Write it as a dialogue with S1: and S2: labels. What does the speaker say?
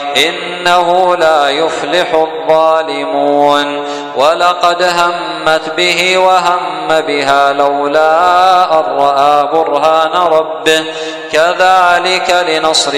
S1: إنه لا يفلح الظالمون ولقد همت به وهم بها لولا أن رأى برهان ربه كذلك لنصرف